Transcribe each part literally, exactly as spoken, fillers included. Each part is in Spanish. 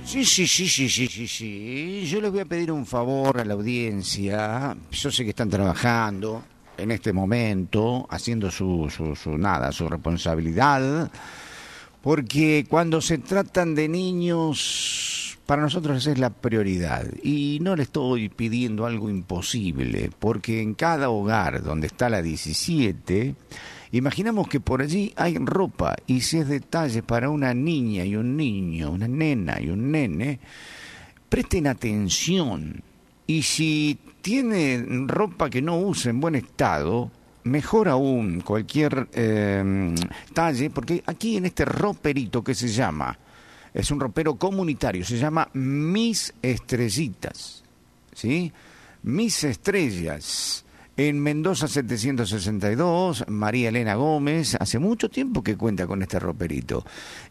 Sí, sí, sí, sí, sí, sí, sí. Yo les voy a pedir un favor a la audiencia. Yo sé que están trabajando en este momento, haciendo su, su, su nada, su responsabilidad, porque cuando se tratan de niños, para nosotros esa es la prioridad. Y no le estoy pidiendo algo imposible, porque en cada hogar donde está la diecisiete, imaginamos que por allí hay ropa, y si es detalle para una niña y un niño, una nena y un nene, presten atención. Y si tiene ropa que no usa en buen estado, mejor aún cualquier eh, talle, porque aquí en este roperito que se llama, es un ropero comunitario, se llama Mis Estrellitas, ¿sí? Mis Estrellas. En Mendoza setecientos sesenta y dos, María Elena Gómez, hace mucho tiempo que cuenta con este roperito.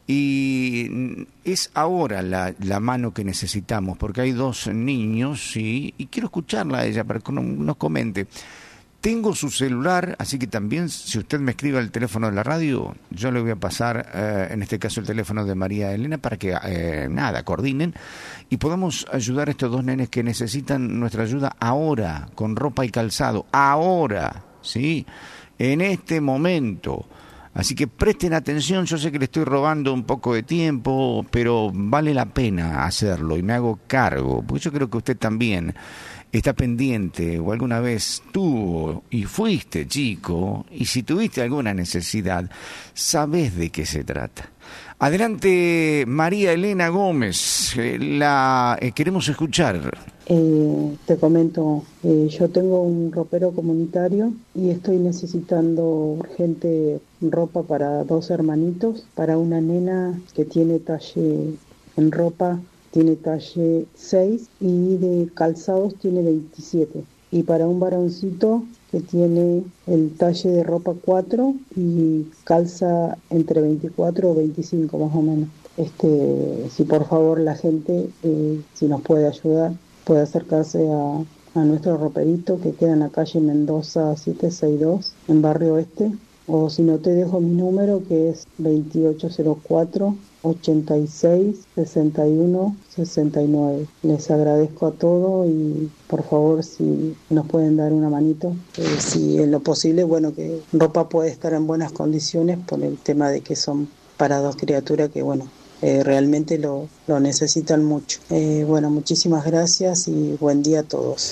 Y es ahora la, la mano que necesitamos, porque hay dos niños, ¿sí? Y quiero escucharla a ella para que nos comente. Tengo su celular, así que también si usted me escribe al teléfono de la radio, yo le voy a pasar, eh, en este caso, el teléfono de María Elena para que, eh, nada, coordinen y podamos ayudar a estos dos nenes que necesitan nuestra ayuda ahora, con ropa y calzado, ahora, ¿sí? En este momento. Así que presten atención, yo sé que le estoy robando un poco de tiempo, pero vale la pena hacerlo y me hago cargo, porque yo creo que usted también está pendiente o alguna vez tuvo y fuiste chico, y si tuviste alguna necesidad, sabés de qué se trata. Adelante, María Elena Gómez, la eh, queremos escuchar. Eh, te comento, eh, yo tengo un ropero comunitario y estoy necesitando urgente ropa para dos hermanitos, para una nena que tiene talle en ropa, tiene talle seis y de calzados tiene veintisiete. Y para un varoncito que tiene el talle de ropa cuatro y calza entre veinticuatro o veinticinco más o menos. Este, si por favor la gente, eh, si nos puede ayudar, puede acercarse a, a nuestro roperito que queda en la calle Mendoza setecientos sesenta y dos, en Barrio Oeste. O si no, te dejo mi número, que es veintiocho cero cuatro, ochenta y seis, sesenta y uno, sesenta y nueve. Les agradezco a todos y por favor si nos pueden dar una manito. Eh, si en lo posible, bueno, que ropa puede estar en buenas condiciones por el tema de que son para dos criaturas que, bueno, eh, realmente lo, lo necesitan mucho. Eh, bueno, muchísimas gracias y buen día a todos.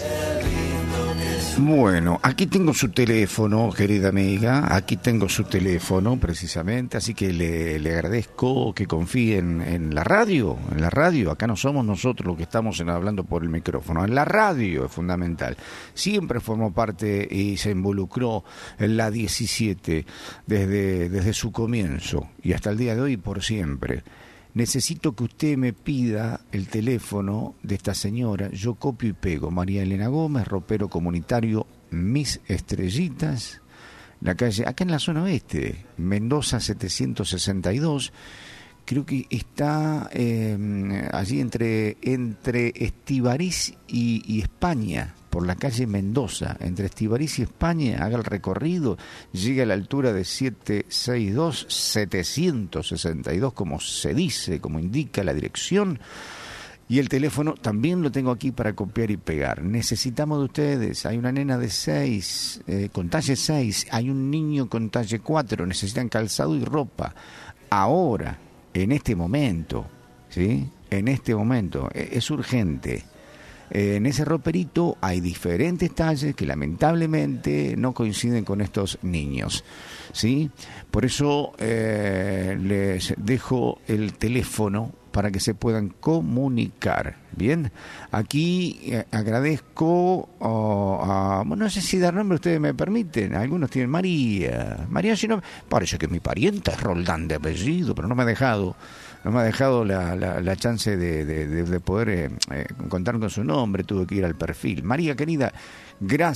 Bueno, aquí tengo su teléfono, querida amiga, aquí tengo su teléfono precisamente, así que le, le agradezco que confíen en la radio, en la radio, acá no somos nosotros los que estamos en, hablando por el micrófono, en la radio es fundamental, siempre formó parte y se involucró en la diecisiete desde, desde su comienzo y hasta el día de hoy por siempre. Necesito que usted me pida el teléfono de esta señora, yo copio y pego, María Elena Gómez, ropero comunitario, Mis Estrellitas, la calle, acá en la zona oeste, Mendoza setecientos sesenta y dos, creo que está eh, allí entre, entre Estivariz y, y España, por la calle Mendoza, entre Estivariz y España, haga el recorrido, llega a la altura de setecientos sesenta y dos, setecientos sesenta y dos, como se dice, como indica la dirección, y el teléfono también lo tengo aquí para copiar y pegar. Necesitamos de ustedes, hay una nena de seis, eh, con talle seis, hay un niño con talle cuatro, necesitan calzado y ropa, ahora, en este momento, ¿sí? En este momento, es urgente. En ese roperito hay diferentes talles que lamentablemente no coinciden con estos niños, ¿sí? Por eso eh, les dejo el teléfono para que se puedan comunicar. Bien, aquí eh, agradezco oh, a, bueno, no sé si dar nombre ustedes me permiten, algunos tienen María, María, si no, parece que mi parienta es Roldán de apellido, pero no me ha dejado. No me ha dejado la, la, la chance de, de, de poder eh, eh, contar con su nombre, tuve que ir al perfil. María, querida, gracias.